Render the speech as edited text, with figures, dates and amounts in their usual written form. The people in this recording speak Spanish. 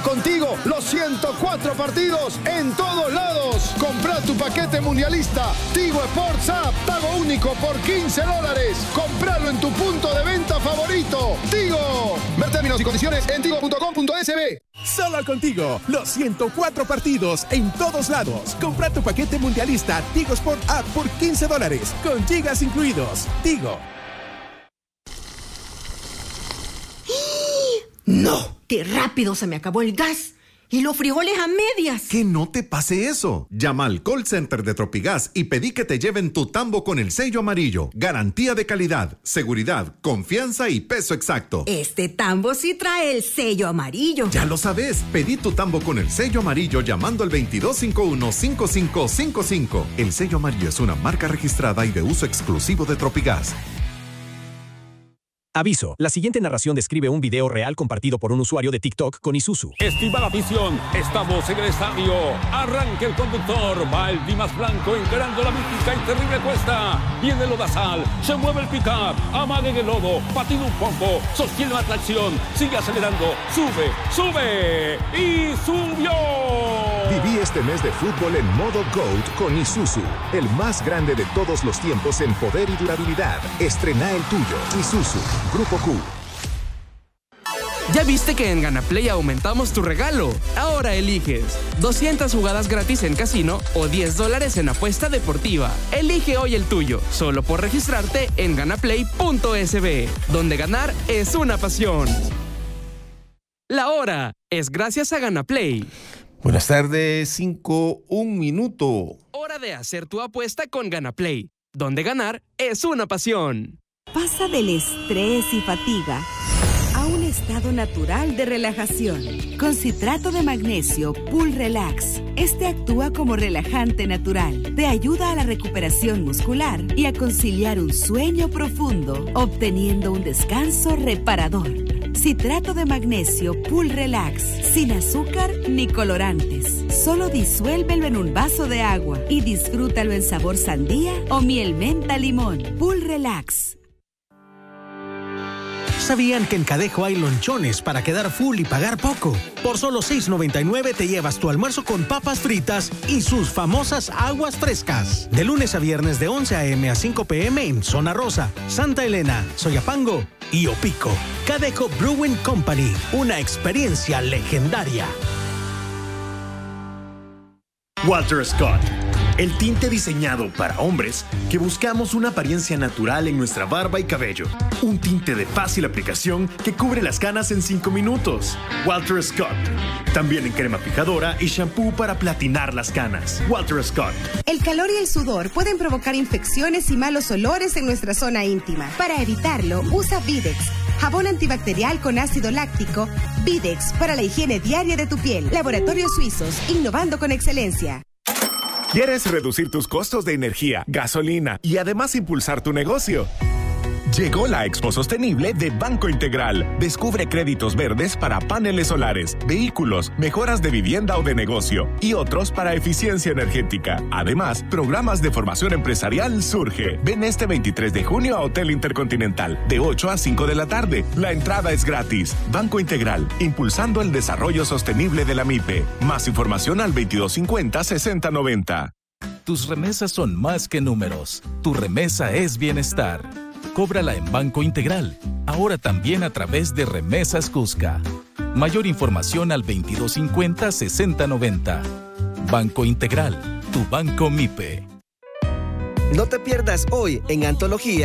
contigo los 104 partidos en todos lados. Compra tu paquete mundialista Tigo Sports App, pago único por $15. Compralo en tu punto de venta favorito. Tigo. Ver términos y condiciones en tigo.com.sb. Solo contigo, los 104 partidos en todos lados. Compra tu paquete mundialista Tigo Sport App por $15, con gigas incluidos. Tigo. ¡No! ¡Qué rápido se me acabó el gas! ¡Y los frijoles a medias! Que no te pase eso. Llama al call center de Tropigas y pedí que te lleven tu tambo con el sello amarillo. Garantía de calidad, seguridad, confianza y peso exacto. Este tambo sí trae el sello amarillo. Ya lo sabes. Pedí tu tambo con el sello amarillo llamando al 2251-5555. El sello amarillo es una marca registrada y de uso exclusivo de Tropigas. Aviso, la siguiente narración describe un video real compartido por un usuario de TikTok con Isuzu. Estimada afición, estamos en el estadio. Arranca el conductor, va el Dimas Blanco encarando la mítica y terrible cuesta. Viene el lodazal, se mueve el pick-up, amaga en el lodo, patina un poco, sostiene la tracción, sigue acelerando, sube y subió. Viví este mes de fútbol en modo GOAT con Isuzu, el más grande de todos los tiempos en poder y durabilidad. Estrena el tuyo. Isuzu, Grupo Q. ¿Ya viste que en GanaPlay aumentamos tu regalo? Ahora eliges 200 jugadas gratis en casino o $10 en apuesta deportiva. Elige hoy el tuyo, solo por registrarte en ganaplay.sb, donde ganar es una pasión. La hora es gracias a GanaPlay. Buenas tardes, 1 minuto. Hora de hacer tu apuesta con GanaPlay, donde ganar es una pasión. Pasa del estrés y fatiga a un estado natural de relajación. Con citrato de magnesio Pool Relax. Este actúa como relajante natural. Te ayuda a la recuperación muscular y a conciliar un sueño profundo, obteniendo un descanso reparador. Citrato de magnesio Pool Relax. Sin azúcar ni colorantes. Solo disuélvelo en un vaso de agua y disfrútalo en sabor sandía o miel menta limón. Pool Relax. ¿Sabían que en Cadejo hay lonchones para quedar full y pagar poco? Por solo $6.99 te llevas tu almuerzo con papas fritas y sus famosas aguas frescas. De lunes a viernes de 11 a.m. a 5 p.m. en Zona Rosa, Santa Elena, Soyapango y Opico. Cadejo Brewing Company, una experiencia legendaria. Walter Scott, el tinte diseñado para hombres que buscamos una apariencia natural en nuestra barba y cabello. Un tinte de fácil aplicación que cubre las canas en 5 minutos. Walter Scott. También en crema fijadora y shampoo para platinar las canas. Walter Scott. El calor y el sudor pueden provocar infecciones y malos olores en nuestra zona íntima. Para evitarlo, usa Videx, jabón antibacterial con ácido láctico. Videx para la higiene diaria de tu piel. Laboratorios Suizos, innovando con excelencia. ¿Quieres reducir tus costos de energía, gasolina y además impulsar tu negocio? Llegó la Expo Sostenible de Banco Integral. Descubre créditos verdes para paneles solares, vehículos, mejoras de vivienda o de negocio y otros para eficiencia energética. Además, programas de formación empresarial Surge. Ven este 23 de junio a Hotel Intercontinental de 8 a 5 de la tarde. La entrada es gratis. Banco Integral, impulsando el desarrollo sostenible de la MIPE. Más información al 2250-6090. Tus remesas son más que números. Tu remesa es bienestar. Cóbrala en Banco Integral, ahora también a través de Remesas Cusca. Mayor información al 2250-6090. Banco Integral, tu banco MIPE. No te pierdas hoy en Antología